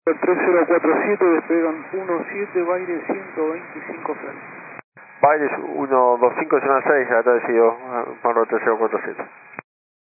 3047, despegan 17, Baires 125 frente. Baires 12506, ya te decido, Pablo 3047.